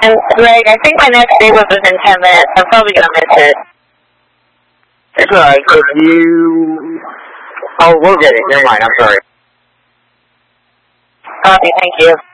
And Greg, I think my next date was within 10 minutes. I'm probably going to miss it. It's alright. If you... Oh, we'll get it. Never mind. I'm sorry. Copy. Thank you.